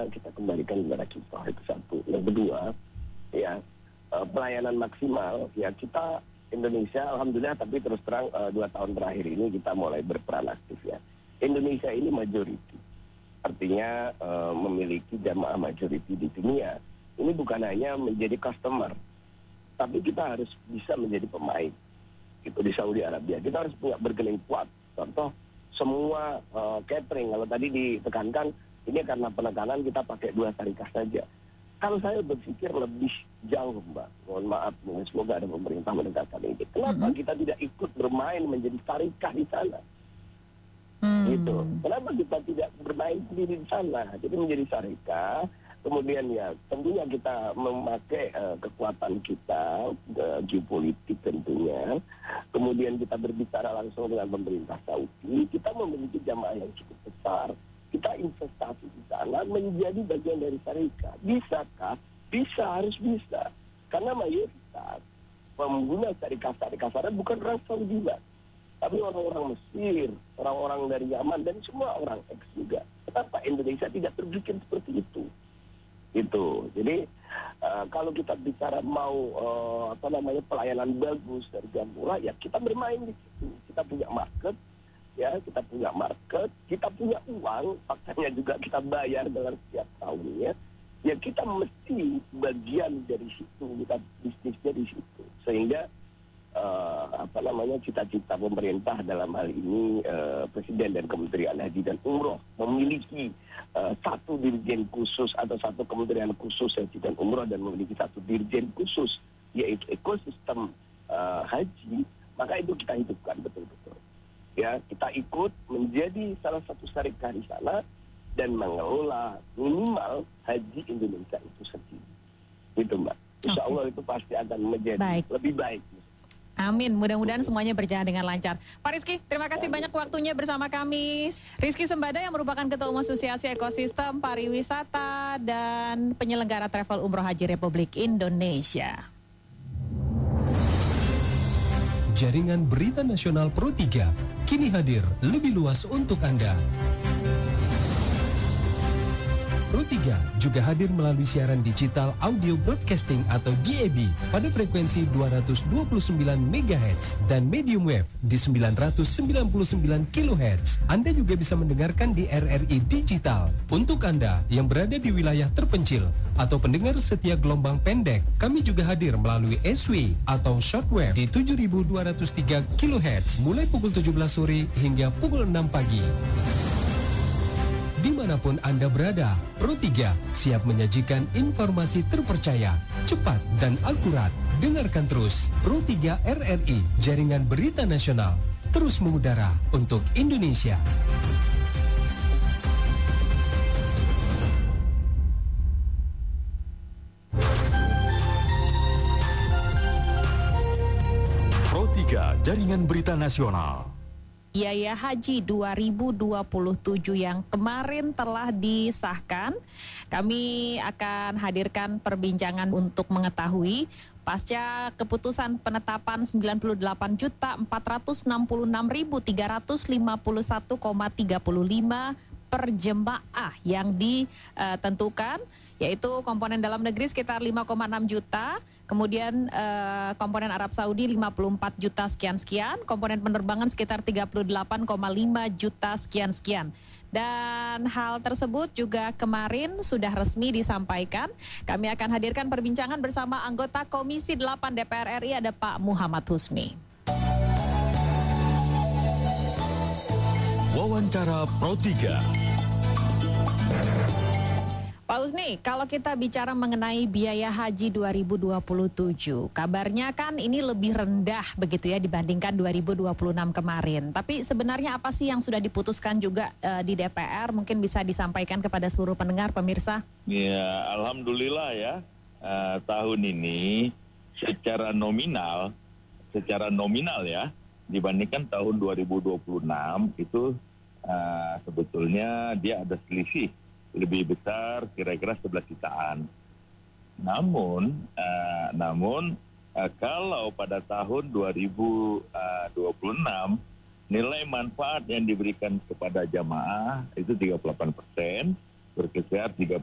kita kembalikan kepada kita, itu satu. Yang kedua, ya pelayanan maksimal, ya kita Indonesia alhamdulillah, tapi terus terang 2 tahun terakhir ini kita mulai berperan aktif ya. Indonesia ini majority, artinya memiliki jamaah majority di dunia. Ini bukan hanya menjadi customer, tapi kita harus bisa menjadi pemain. Itu di Saudi Arabia kita harus punya bergening kuat. Contoh semua catering, kalau tadi ditekankan ini karena penekanan kita pakai 2 syarikat saja. Kalau saya berpikir lebih jauh, Mbak, mohon maaf, semoga ada pemerintah menegakkan ini. Kenapa kita tidak ikut bermain menjadi syarikat di sana? Gitu. Kenapa kita tidak bermain sendiri di sana? Jadi menjadi syarikat, kemudian ya tentunya kita memakai kekuatan kita, geopolitik tentunya. Kemudian kita berbicara langsung dengan pemerintah Saudi. Kita memiliki jamaah yang cukup besar. Kita investasi di sana menjadi bagian dari syarikat. Bisakah? Bisa, harus bisa. Karena mayoritas pengguna syarikat-syarikat sana bukan orang Saudi, tapi orang-orang Mesir, orang-orang dari Yaman, dan semua orang X juga. Kenapa Indonesia tidak terbikin seperti itu? Itu. Jadi kalau kita bicara mau pelayanan bagus dari jam murah, ya kita bermain di situ. Kita punya market, ya kita punya uang, faktanya juga kita bayar dalam setiap tahunnya. Ya kita mesti bagian dari situ, kita bisnisnya di situ. Sehingga cita-cita pemerintah dalam hal ini Presiden dan Kementerian Haji dan Umroh memiliki satu dirjen khusus atau satu kementerian khusus Haji dan Umroh, dan memiliki satu dirjen khusus yaitu ekosistem haji, maka itu kita hidupkan betul-betul. Ya, kita ikut menjadi salah satu syarikat di sana dan mengelola minimal haji Indonesia itu sendiri. Gitu, Mbak. Insya Allah itu pasti akan menjadi lebih baik. Amin, mudah-mudahan semuanya berjalan dengan lancar. Pak Rizky, terima kasih banyak waktunya bersama kami. Rizky Sembada yang merupakan Ketua Umum Asosiasi Ekosistem Pariwisata dan Penyelenggara Travel Umroh Haji Republik Indonesia. Jaringan Berita Nasional Pro 3 kini hadir lebih luas untuk Anda. Pro 3 juga hadir melalui siaran digital audio broadcasting atau DAB pada frekuensi 229 MHz dan medium wave di 999 kHz. Anda juga bisa mendengarkan di RRI Digital. Untuk Anda yang berada di wilayah terpencil atau pendengar setia gelombang pendek, kami juga hadir melalui SW atau shortwave di 7203 kHz mulai pukul 17 sore hingga pukul 6 pagi. Dimanapun Anda berada, Pro 3 siap menyajikan informasi terpercaya, cepat dan akurat. Dengarkan terus Pro 3 RRI, Jaringan Berita Nasional, terus mengudara untuk Indonesia. Pro 3, Jaringan Berita Nasional. Biaya Haji 2027 yang kemarin telah disahkan, kami akan hadirkan perbincangan untuk mengetahui pasca keputusan penetapan 98.466.351,35 per jemaah yang ditentukan, yaitu komponen dalam negeri sekitar 5,6 juta, kemudian komponen Arab Saudi 54 juta sekian-sekian, komponen penerbangan sekitar 38,5 juta sekian-sekian. Dan hal tersebut juga kemarin sudah resmi disampaikan. Kami akan hadirkan perbincangan bersama anggota Komisi 8 DPR RI, ada Pak Muhammad Husni. Wawancara Pro 3. Pak Husni, kalau kita bicara mengenai biaya haji 2027, kabarnya kan ini lebih rendah begitu ya dibandingkan 2026 kemarin. Tapi sebenarnya apa sih yang sudah diputuskan juga di DPR? Mungkin bisa disampaikan kepada seluruh pendengar, pemirsa. Ya, alhamdulillah ya, tahun ini secara nominal ya, dibandingkan tahun 2026 itu sebetulnya dia ada selisih lebih besar, kira-kira 11 jutaan. Namun kalau pada tahun 2026 nilai manfaat yang diberikan kepada jamaah itu 38%, berkisar